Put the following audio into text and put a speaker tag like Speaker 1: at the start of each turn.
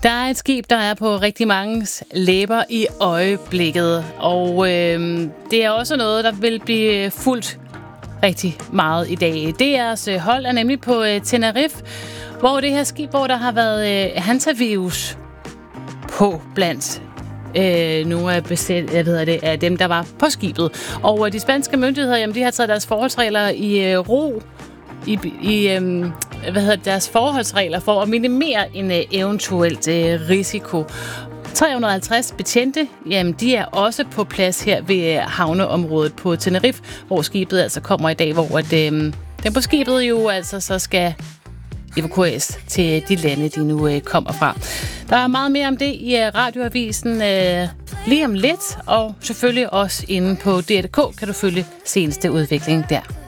Speaker 1: Der er et skib, der er på rigtig mange læber i øjeblikket, og det er også noget, der vil blive fuldt rigtig meget i dag. DR's hold er nemlig på Tenerife, hvor det her skib, hvor der har været hantavirus på blandt nogle af dem, der var på skibet. Og de spanske myndigheder, jamen, de har taget deres forholdsregler i ro deres forholdsregler for at minimere en eventuelt risiko. 350 betjente, jamen de er også på plads her ved havneområdet på Tenerife, hvor skibet altså kommer i dag, hvor den på skibet jo altså så skal evakueres til de lande, de nu kommer fra. Der er meget mere om det i radioavisen lige om lidt, og selvfølgelig også inde på DR.dk kan du følge seneste udvikling der.